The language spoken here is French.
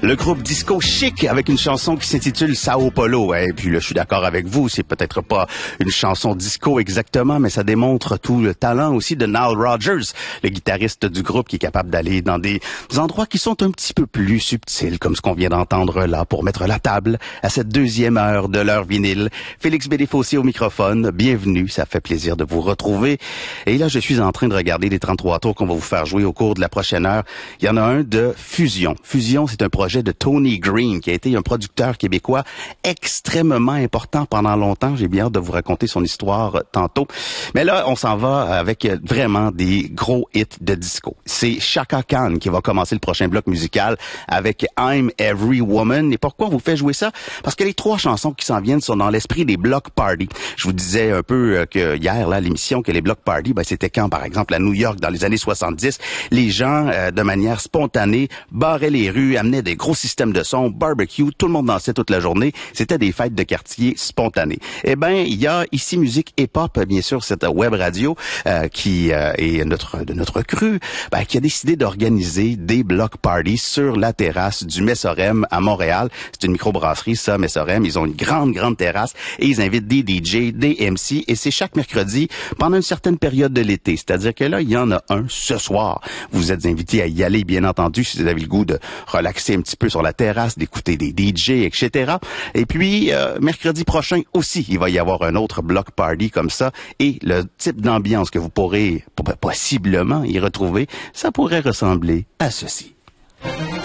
Le groupe Disco Chic avec une chanson qui s'intitule Sao Paulo. Et puis là, je suis d'accord avec vous, c'est peut-être pas une chanson disco exactement, mais ça démontre tout le talent aussi de Nile Rodgers, le guitariste du groupe qui est capable d'aller dans des endroits qui sont un petit peu plus subtils, comme ce qu'on vient d'entendre là, pour mettre la table à cette deuxième heure de l'heure vinyle. Félix Bédéfossé au microphone, bienvenue, ça fait plaisir de vous retrouver. Et là, je suis en train de regarder les 33 tours qu'on va vous faire jouer au cours de la prochaine heure. Il y en a un de Fusion. Fusion, c'est un projet de Tony Green, qui a été un producteur québécois extrêmement important pendant longtemps. J'ai bien hâte de vous raconter son histoire tantôt. Mais là, on s'en va avec vraiment des gros hits de disco. C'est Chaka Khan qui va commencer le prochain bloc musical avec I'm Every Woman. Et pourquoi on vous fait jouer ça? Parce que les trois chansons qui s'en viennent sont dans l'esprit des block parties. Je vous disais un peu que hier, là, l'émission, que les block parties, c'était quand, par exemple, à New York, dans les années 70, les gens, de manière spontanée, barraient les rues, amenaient des gros systèmes de son, barbecue, tout le monde dansait toute la journée. C'était des fêtes de quartier spontanées. Eh ben, il y a ici Musique et Pop, bien sûr, cette web radio qui est de notre cru, qui a décidé d'organiser des block parties sur la terrasse du Messorem à Montréal. C'est une microbrasserie, ça, Messorem. Ils ont une grande terrasse et ils invitent des DJ, des MC et c'est chaque mercredi pendant une certaine période de l'été. C'est-à-dire que là, il y en a un ce soir. Vous êtes invités à y aller, bien entendu, si vous avez le goût de relaxer un petit peu sur la terrasse, d'écouter des DJ, etc. Et puis, mercredi prochain aussi, il va y avoir un autre block party comme ça. Et le type d'ambiance que vous pourrez possiblement y retrouver, ça pourrait ressembler à ceci.